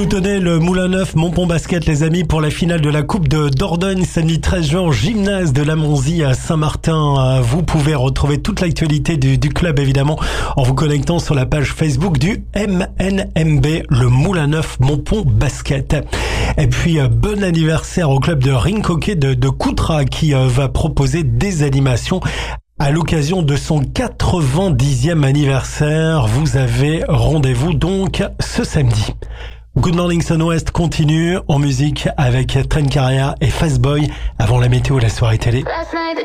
Soutenez le Moulin Neuf Montpont Basket, les amis, pour la finale de la Coupe de Dordogne, samedi 13 juin au gymnase de la Monzie à Saint-Martin. Vous pouvez retrouver toute l'actualité du club, évidemment, en vous connectant sur la page Facebook du MNMB, le Moulin Neuf Montpont Basket. Et puis, bon anniversaire au club de rink hockey de Coutras qui va proposer des animations à l'occasion de son 90e anniversaire. Vous avez rendez-vous donc ce samedi. Good Morning Sun West continue en musique avec Train Carrière et Fastboy avant la météo, la soirée télé.